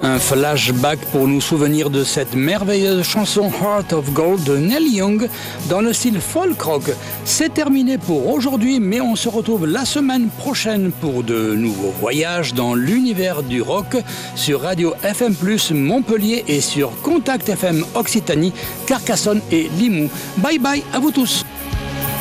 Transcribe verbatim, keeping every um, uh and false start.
Un flashback pour nous souvenir de cette merveilleuse chanson Heart of Gold de Neil Young dans le style folk rock. C'est terminé pour aujourd'hui, mais on se retrouve la semaine prochaine pour de nouveaux voyages dans l'univers du rock sur Radio F M plus, Montpellier et sur Contact F M Occitanie, Carcassonne et Limoux. Bye bye à vous tous.